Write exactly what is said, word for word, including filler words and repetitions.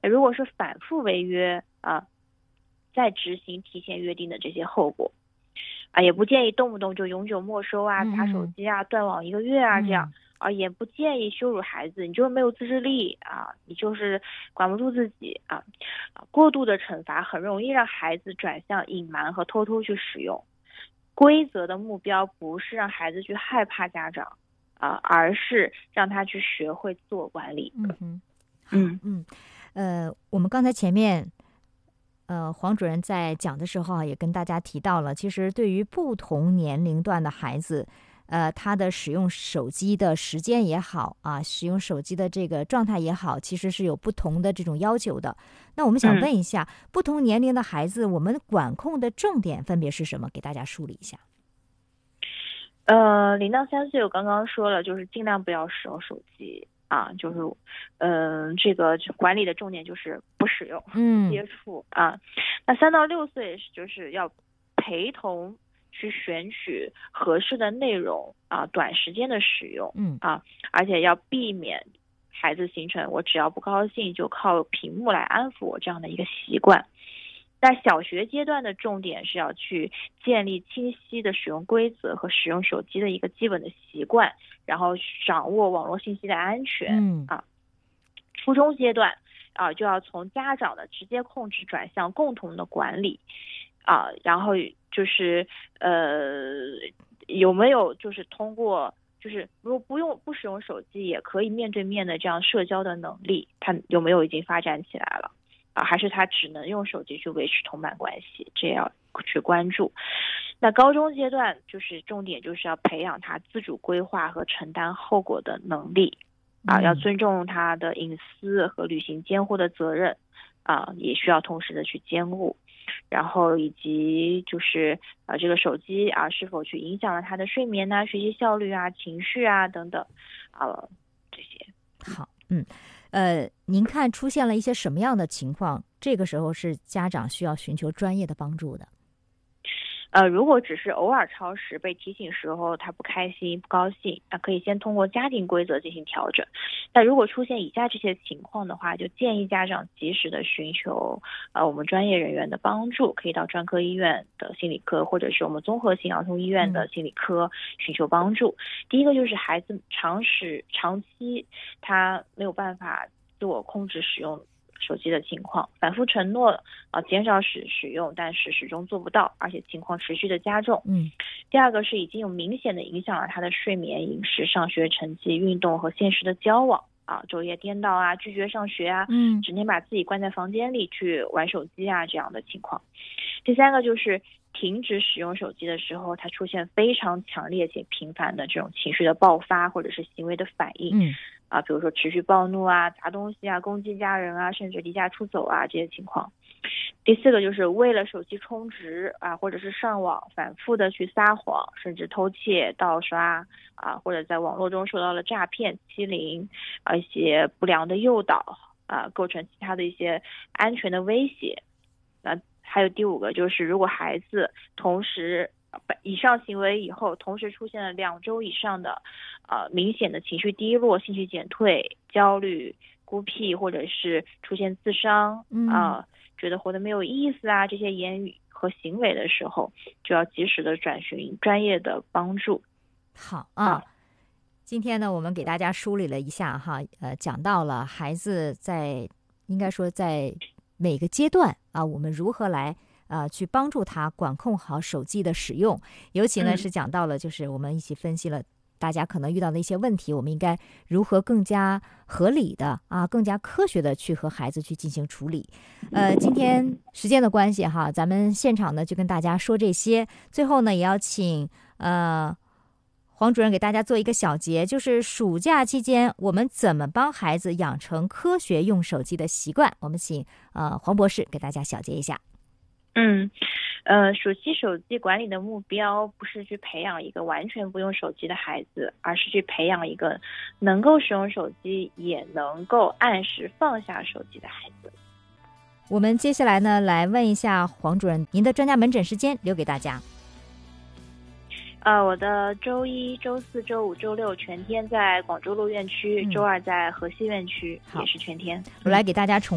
如果是反复违约啊，再执行提前约定的这些后果啊，也不建议动不动就永久没收啊、砸手机啊、断网一个月啊这样。啊，也不建议羞辱孩子，你就是没有自制力啊，你就是管不住自己啊，过度的惩罚很容易让孩子转向隐瞒和偷偷去使用。规则的目标不是让孩子去害怕家长啊，而是让他去学会自我管理。 嗯哼， 嗯嗯，呃，我们刚才前面。呃，黄主任在讲的时候啊，也跟大家提到了，其实对于不同年龄段的孩子，呃，他的使用手机的时间也好啊，使用手机的这个状态也好，其实是有不同的这种要求的。那我们想问一下，嗯、不同年龄的孩子，我们管控的重点分别是什么？给大家梳理一下。 呃，零到三岁我刚刚说了，就是尽量不要使用手机。啊，就是，嗯、呃，这个管理的重点就是不使用、不接触啊。那三到六岁就是要陪同去选取合适的内容啊，短时间的使用， 嗯啊，而且要避免孩子形成我只要不高兴就靠屏幕来安抚我这样的一个习惯。那小学阶段的重点是要去建立清晰的使用规则和使用手机的一个基本的习惯，然后掌握网络信息的安全。 嗯啊，初中阶段啊就要从家长的直接控制转向共同的管理啊，然后就是呃有没有就是通过就是如果不用不使用手机也可以面对面的这样社交的能力，他有没有已经发展起来了？啊，还是他只能用手机去维持同伴关系，这要去关注。那高中阶段就是重点就是要培养他自主规划和承担后果的能力啊，要尊重他的隐私和履行监护的责任啊，也需要同时的去监护。然后以及就是啊，这个手机啊是否去影响了他的睡眠啊、学习效率啊、情绪啊等等啊这些。 好，嗯。呃，您看出现了一些什么样的情况？这个时候是家长需要寻求专业的帮助的。 呃，如果只是偶尔超时被提醒时候他不开心不高兴，那可以先通过家庭规则进行调整。但如果出现以下这些情况的话，就建议家长及时的寻求呃我们专业人员的帮助，可以到专科医院的心理科或者是我们综合性儿童医院的心理科寻求帮助。嗯、第一个就是孩子长时长期他没有办法自我控制使用手机的情况，反复承诺啊、呃、减少使使用，但是始终做不到，而且情况持续的加重。 嗯， 第二个是已经有明显的影响了他的睡眠、饮食、上学成绩、运动和现实的交往啊，昼夜颠倒啊，拒绝上学啊， 嗯， 整天把自己关在房间里去玩手机啊，这样的情况。第三个就是停止使用手机的时候，他出现非常强烈且频繁的这种情绪的爆发或者是行为的反应。 嗯。 啊，比如说持续暴怒啊、砸东西啊、攻击家人啊，甚至离家出走啊这些情况。第四个就是为了手机充值啊，或者是上网反复的去撒谎，甚至偷窃、盗刷啊，或者在网络中受到了诈骗、欺凌啊一些不良的诱导啊，构成其他的一些安全的威胁。那还有第五个就是，如果孩子同时以上行为以后，同时出现了两周以上的，呃，明显的情绪低落、兴趣减退、焦虑、孤僻，或者是出现自伤啊、呃，觉得活得没有意思啊，这些言语和行为的时候，就要及时的转询专业的帮助。 好啊。啊今天呢，我们给大家梳理了一下哈，呃，讲到了孩子在应该说在每个阶段啊，我们如何来。啊、呃，去帮助他管控好手机的使用，尤其呢、嗯、是讲到了，就是我们一起分析了大家可能遇到的一些问题，我们应该如何更加合理的啊，更加科学的去和孩子去进行处理。呃，今天时间的关系哈，咱们现场呢就跟大家说这些，最后呢也要请呃黄主任给大家做一个小结，就是暑假期间我们怎么帮孩子养成科学用手机的习惯？我们请呃黄博士给大家小结一下。 嗯，呃，暑期手机管理的目标不是去培养一个完全不用手机的孩子，而是去培养一个能够使用手机也能够按时放下手机的孩子。 我们接下来呢，来问一下黄主任，您的专家门诊时间留给大家。 呃，我的周一、周四周五周六全天在广州路院区、嗯、周二在河西院区，也是全天。 我来给大家重